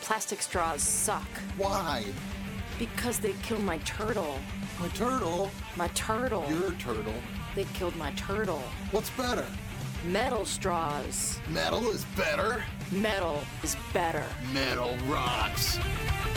Plastic straws suck. Why? Because they killed my turtle. My turtle? My turtle. Your turtle? They killed my turtle. What's better? Metal straws. Metal is better? Metal is better. Metal rocks.